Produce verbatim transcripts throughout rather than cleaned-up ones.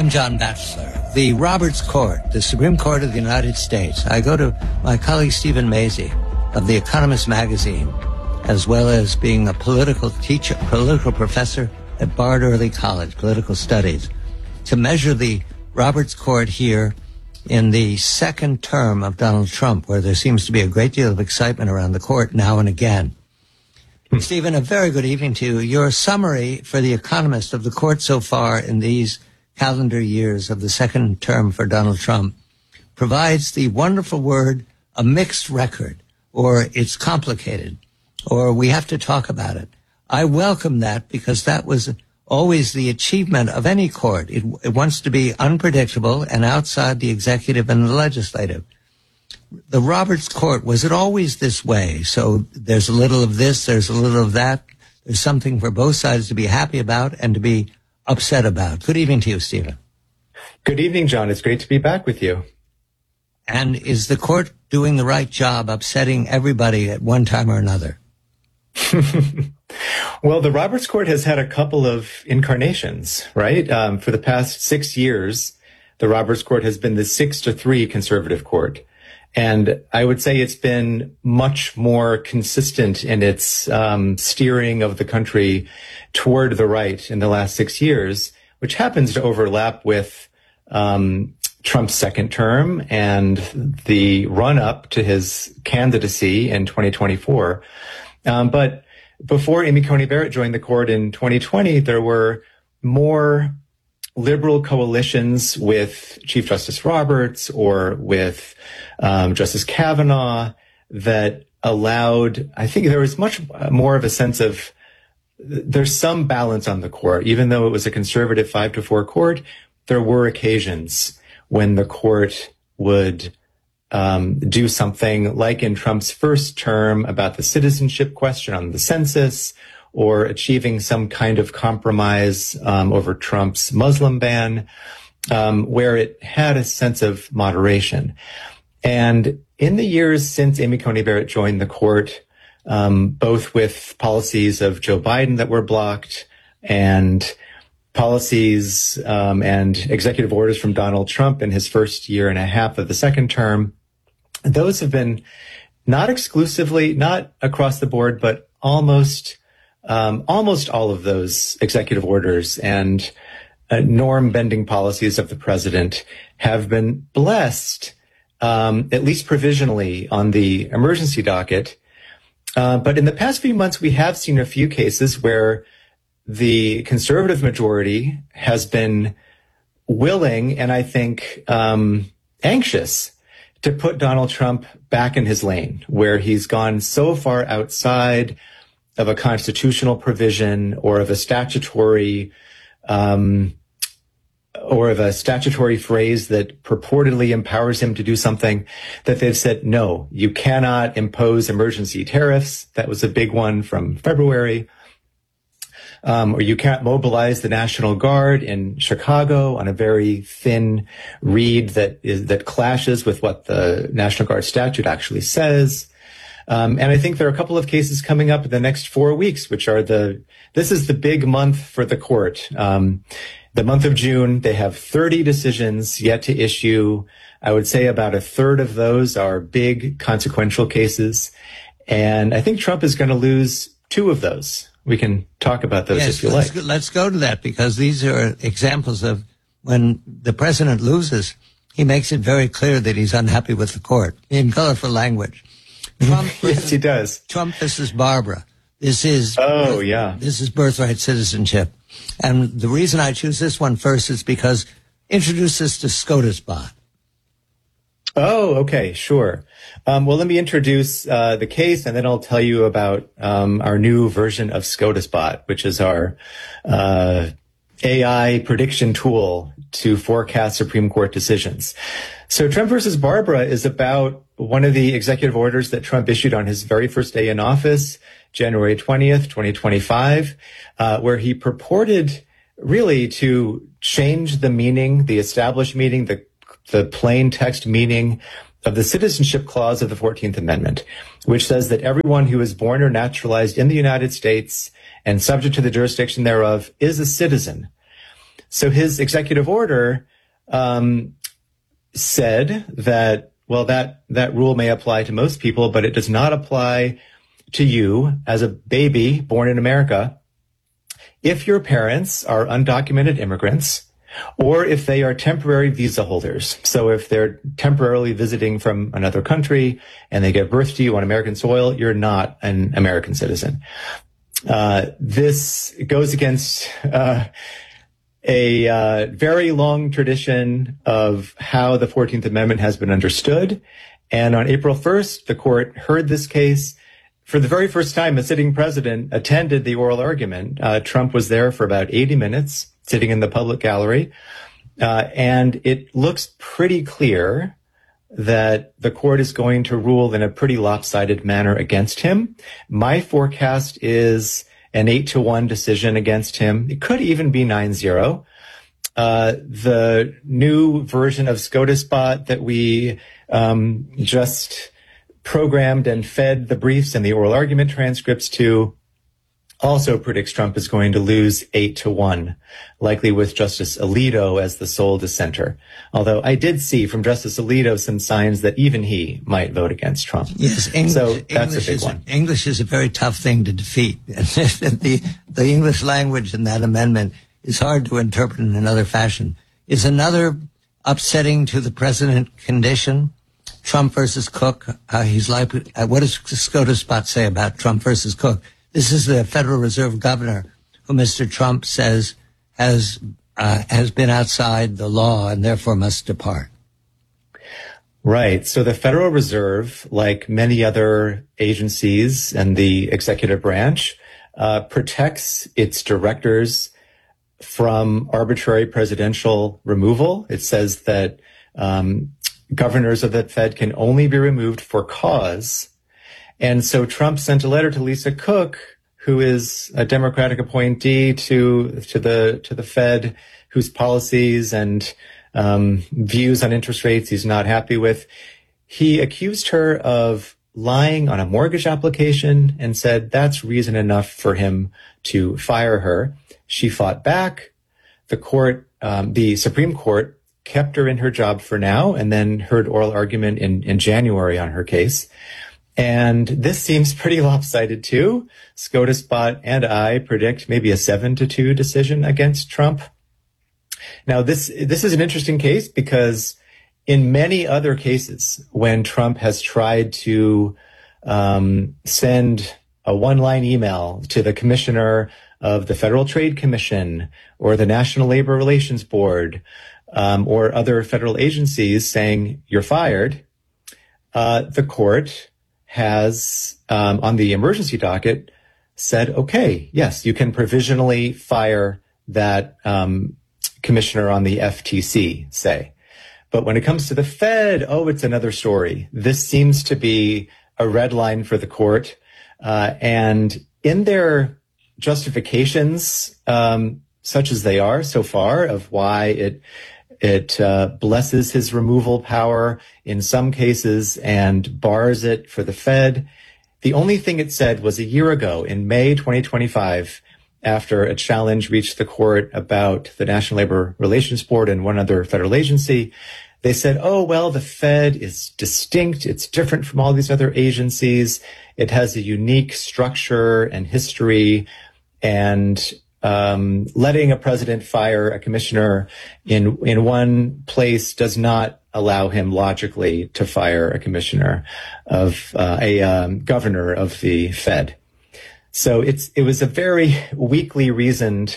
I'm John Batchelor. The Roberts Court, the Supreme Court of the United States. I go to my colleague Stephen Mazie of The Economist magazine, as well as being a political teacher, political professor at Bard Early College, political studies, to measure the Roberts Court here in the second term of Donald Trump, where there seems to be a great deal of excitement around the court now and again. Hmm. Stephen, a very good evening to you. Your summary for The Economist of the court so far in these calendar years of the second term for Donald Trump provides the wonderful word, a mixed record, or it's complicated, or we have to talk about it. I welcome that because that was always the achievement of any court. It, it wants to be unpredictable and outside the executive and the legislative. The Roberts Court, was it always this way? So there's a little of this, there's a little of that. There's something for both sides to be happy about and to be upset about. Good evening to you, Stephen. Good evening, John. It's great to be back with you. And is the court doing the right job upsetting everybody at one time or another? Well, the Roberts Court has had a couple of incarnations, right? Um, for the past six years, the Roberts Court has been the six to three conservative court. And I would say it's been much more consistent in its um, steering of the country toward the right in the last six years, which happens to overlap with um, Trump's second term and the run-up to his candidacy in twenty twenty-four. Um, but before Amy Coney Barrett joined the court in twenty twenty, there were more liberal coalitions with Chief Justice Roberts or with um, Justice Kavanaugh that allowed, I think there was much more of a sense of there's some balance on the court. Even though it was a conservative five to four court, there were occasions when the court would um, do something like in Trump's first term about the citizenship question on the census, or achieving some kind of compromise um, over Trump's Muslim ban, um, where it had a sense of moderation. And in the years since Amy Coney Barrett joined the court, um, both with policies of Joe Biden that were blocked and policies um, and executive orders from Donald Trump in his first year and a half of the second term, those have been not exclusively, not across the board, but almost Um, almost all of those executive orders and uh, norm-bending policies of the president have been blessed, um, at least provisionally, on the emergency docket. Uh, but in the past few months, we have seen a few cases where the conservative majority has been willing and I think um, anxious to put Donald Trump back in his lane, where he's gone so far outside of a constitutional provision or of a statutory um, or of a statutory phrase that purportedly empowers him to do something, that they've said, no, you cannot impose emergency tariffs. That was a big one from February. Um, or you can't mobilize the National Guard in Chicago on a very thin reed that is that clashes with what the National Guard statute actually says. Um, and I think there are a couple of cases coming up in the next four weeks, which are the, this is the big month for the court. Um, the month of June, they have thirty decisions yet to issue. I would say about a third of those are big consequential cases. And I think Trump is going to lose two of those. We can talk about those yes, if you let's, like. Let's go to that, because these are examples of when the president loses, he makes it very clear that he's unhappy with the court in colorful language. Trump yes, he does. Trump versus Barbara. This is oh yeah. This is birthright citizenship, and the reason I choose this one first is because introduce this to SCOTUS-Bot. Oh, okay, sure. Um, well, let me introduce uh, the case, and then I'll tell you about um, our new version of SCOTUS-Bot, which is our uh, A I prediction tool to forecast Supreme Court decisions. So Trump versus Barbara is about one of the executive orders that Trump issued on his very first day in office, January twentieth, twenty twenty-five, uh, where he purported really to change the meaning, the established meaning, the, the plain text meaning of the citizenship clause of the fourteenth Amendment, which says that everyone who is born or naturalized in the United States and subject to the jurisdiction thereof is a citizen. So his executive order um, said that, well, that, that rule may apply to most people, but it does not apply to you as a baby born in America if your parents are undocumented immigrants or if they are temporary visa holders. So if they're temporarily visiting from another country and they give birth to you on American soil, you're not an American citizen. Uh, this goes against uh, a uh, very long tradition of how the fourteenth Amendment has been understood. And on April first, the court heard this case. For the very first time, a sitting president attended the oral argument. Uh, Trump was there for about eighty minutes, sitting in the public gallery. Uh, and it looks pretty clear that the court is going to rule in a pretty lopsided manner against him. My forecast is an eight to one decision against him. It could even be nine zero. Uh, the new version of SCOTUSbot that we um, just programmed and fed the briefs and the oral argument transcripts to also predicts Trump is going to lose eight to one, likely with Justice Alito as the sole dissenter. Although I did see from Justice Alito some signs that even he might vote against Trump. Yes, English, so that's English a big is, one. English is a very tough thing to defeat. the, the English language in that amendment is hard to interpret in another fashion. Is another upsetting to the president condition Trump versus Cook? Uh, he's likely. Uh, what does SCOTUSbot say about Trump versus Cook? This is the Federal Reserve governor who Mister Trump says has uh, has been outside the law and therefore must depart. Right. So the Federal Reserve, like many other agencies and the executive branch, uh, protects its directors from arbitrary presidential removal. It says that um, governors of the Fed can only be removed for cause. And so Trump sent a letter to Lisa Cook, who is a Democratic appointee to to the to the Fed, whose policies and um, views on interest rates he's not happy with. He accused her of lying on a mortgage application and said that's reason enough for him to fire her. She fought back. The court, um, the Supreme Court, kept her in her job for now and then heard oral argument in, in January on her case. And this seems pretty lopsided too. SCOTUSbot and I predict maybe a seven to two decision against Trump. Now, this, this is an interesting case because in many other cases, when Trump has tried to um, send a one-line email to the commissioner of the Federal Trade Commission or the National Labor Relations Board um, or other federal agencies saying you're fired, uh, the court has, um, on the emergency docket, said, okay, yes, you can provisionally fire that um, commissioner on the F T C, say. But when it comes to the Fed, oh, it's another story. This seems to be a red line for the court. Uh, and in their justifications, um, such as they are so far, of why it It uh, blesses his removal power in some cases and bars it for the Fed. The only thing it said was a year ago, in May twenty twenty-five, after a challenge reached the court about the National Labor Relations Board and one other federal agency, they said, oh, well, the Fed is distinct. It's different from all these other agencies. It has a unique structure and history, and Um, letting a president fire a commissioner in in one place does not allow him logically to fire a commissioner of uh, a um, governor of the Fed. So it's it was a very weakly reasoned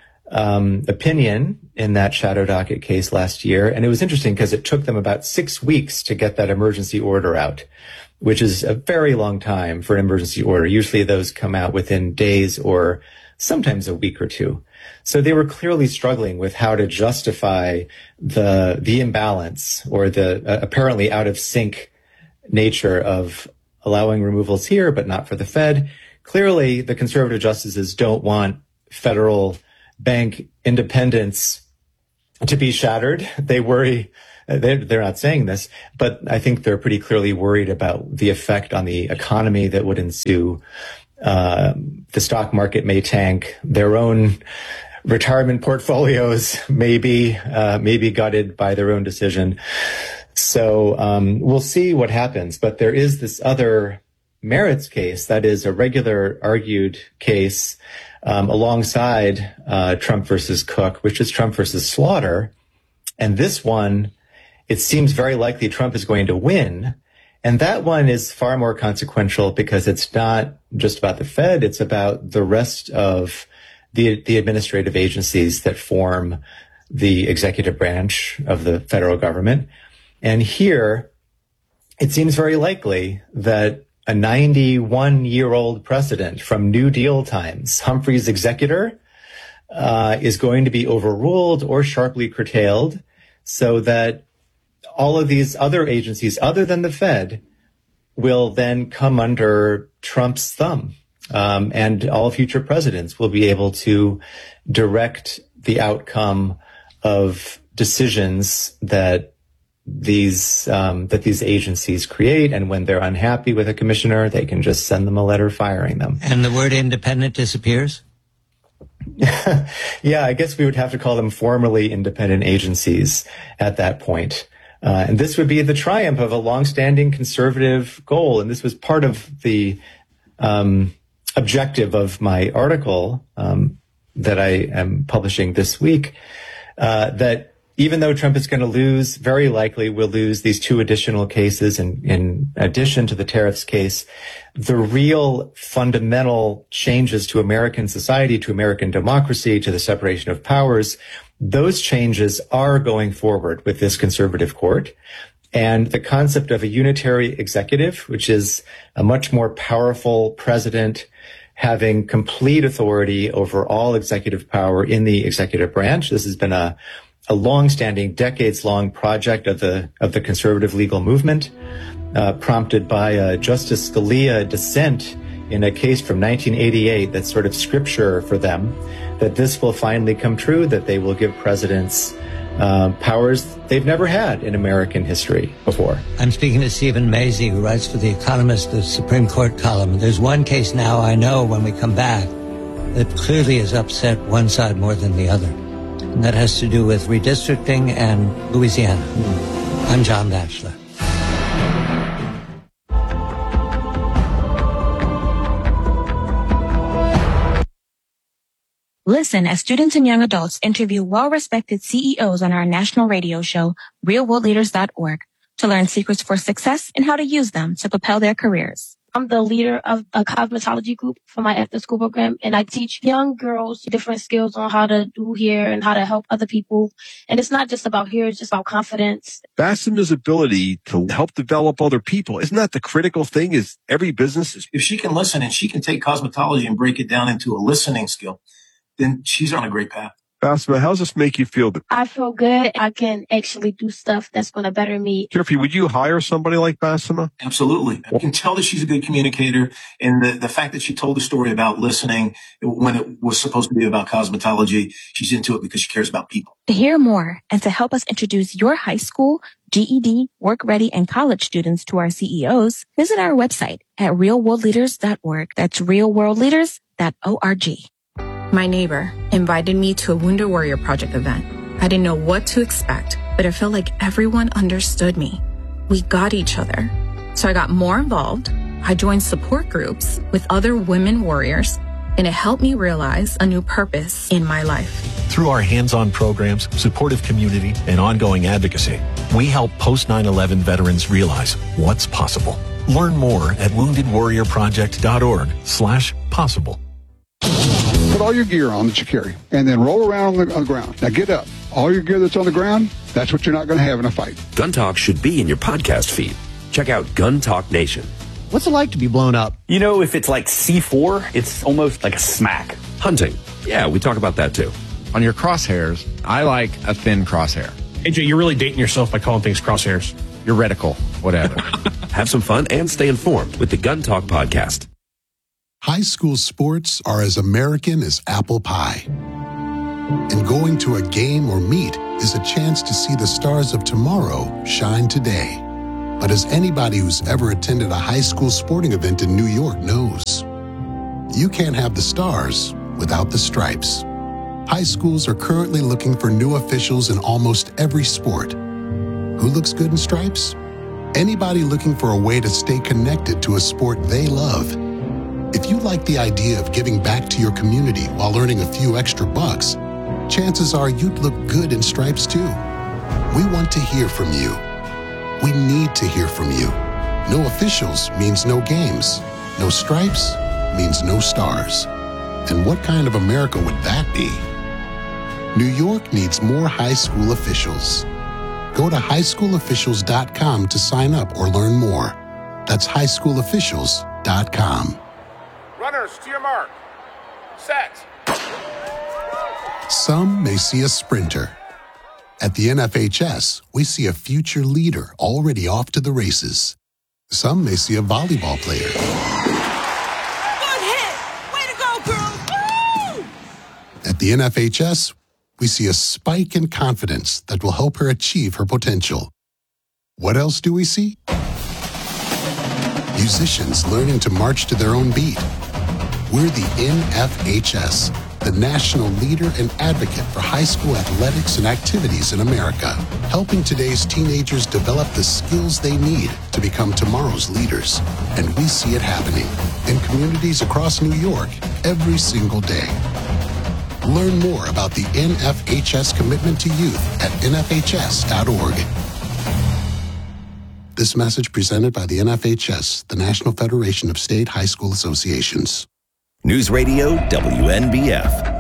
um, opinion in that shadow docket case last year, and it was interesting because it took them about six weeks to get that emergency order out, which is a very long time for an emergency order. Usually those come out within days or sometimes a week or two. So they were clearly struggling with how to justify the the imbalance or the uh, apparently out of sync nature of allowing removals here, but not for the Fed. Clearly, the conservative justices don't want federal bank independence to be shattered. They worry, they're, they're not saying this, but I think they're pretty clearly worried about the effect on the economy that would ensue. Uh, the stock market may tank. Their own retirement portfolios may be, uh, may be gutted by their own decision. So um, we'll see what happens. But there is this other merits case that is a regular argued case um, alongside uh, Trump versus Cook, which is Trump versus Slaughter. And this one, it seems very likely Trump is going to win. And that one is far more consequential because it's not just about the Fed. It's about the rest of the, the administrative agencies that form the executive branch of the federal government. And here, it seems very likely that a ninety-one-year-old president from New Deal times, Humphrey's executor, uh, is going to be overruled or sharply curtailed so that all of these other agencies, other than the Fed, will then come under Trump's thumb. Um, and all future presidents will be able to direct the outcome of decisions that these um, that these agencies create. And when they're unhappy with a commissioner, they can just send them a letter firing them. And the word independent disappears? Yeah, I guess we would have to call them formally independent agencies at that point. Uh, and this would be the triumph of a longstanding conservative goal. And this was part of the um, objective of my article um, that I am publishing this week, uh, that even though Trump is going to lose, very likely will lose these two additional cases in, in addition to the tariffs case, the real fundamental changes to American society, to American democracy, to the separation of powers, those changes are going forward with this conservative court. And the concept of a unitary executive, which is a much more powerful president having complete authority over all executive power in the executive branch. This has been a a long-standing, decades-long project of the of the conservative legal movement, uh, prompted by a Justice Scalia dissent in a case from nineteen eighty-eight that's sort of scripture for them, that this will finally come true, that they will give presidents uh, powers they've never had in American history before. I'm speaking to Stephen Mazie, who writes for The Economist, the Supreme Court column. There's one case now I know when we come back that clearly has upset one side more than the other. And that has to do with redistricting and Louisiana. I'm John Batchelor. Listen as students and young adults interview well-respected C E Os on our national radio show, real world leaders dot org, to learn secrets for success and how to use them to propel their careers. I'm the leader of a cosmetology group for my after-school program, and I teach young girls different skills on how to do hair and how to help other people. And it's not just about hair, it's just about confidence. Basema's ability to help develop other people, isn't that the critical thing? Is every business is... If she can listen and she can take cosmetology and break it down into a listening skill, then she's on a great path. Basema, how does this make you feel? I feel good. I can actually do stuff that's going to better me. Jeffrey, would you hire somebody like Basema? Absolutely. I can tell that she's a good communicator. And the, the fact that she told the story about listening when it was supposed to be about cosmetology, she's into it because she cares about people. To hear more and to help us introduce your high school, G E D, work ready, and college students to our C E Os, visit our website at real world leaders dot org. That's real world leaders dot org. My neighbor invited me to a Wounded Warrior Project event. I didn't know what to expect, but it felt like everyone understood me. We got each other. So I got more involved. I joined support groups with other women warriors, and it helped me realize a new purpose in my life. Through our hands-on programs, supportive community, and ongoing advocacy, we help post nine eleven veterans realize what's possible. Learn more at wounded warrior project dot org slash possible. Put all your gear on that you carry, and then roll around on the, on the ground. Now get up. All your gear that's on the ground, that's what you're not going to have in a fight. Gun Talk should be in your podcast feed. Check out Gun Talk Nation. What's it like to be blown up? You know, if it's like C four, it's almost like a smack. Hunting. Yeah, we talk about that too. On your crosshairs, I like a thin crosshair. A J, you're really dating yourself by calling things crosshairs. Your reticle, whatever. Have some fun and stay informed with the Gun Talk podcast. High school sports are as American as apple pie. And going to a game or meet is a chance to see the stars of tomorrow shine today. But as anybody who's ever attended a high school sporting event in New York knows, you can't have the stars without the stripes. High schools are currently looking for new officials in almost every sport. Who looks good in stripes? Anybody looking for a way to stay connected to a sport they love. If you like the idea of giving back to your community while earning a few extra bucks, chances are you'd look good in stripes too. We want to hear from you. We need to hear from you. No officials means no games. No stripes means no stars. And what kind of America would that be? New York needs more high school officials. Go to high school officials dot com to sign up or learn more. That's high school officials dot com. Runners, to your mark. Set. Some may see a sprinter. At the N F H S, we see a future leader already off to the races. Some may see a volleyball player. Good hit! Way to go, girl! Woo! At the N F H S, we see a spike in confidence that will help her achieve her potential. What else do we see? Musicians learning to march to their own beat. We're the N F H S, the national leader and advocate for high school athletics and activities in America, helping today's teenagers develop the skills they need to become tomorrow's leaders. And we see it happening in communities across New York every single day. Learn more about the N F H S commitment to youth at N F H S dot org. This message presented by the N F H S, the National Federation of State High School Associations. News Radio W N B F.